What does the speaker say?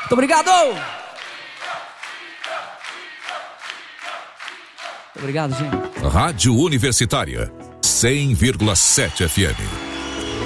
Muito obrigado! Muito obrigado, gente. Rádio Universitária 100,7 FM.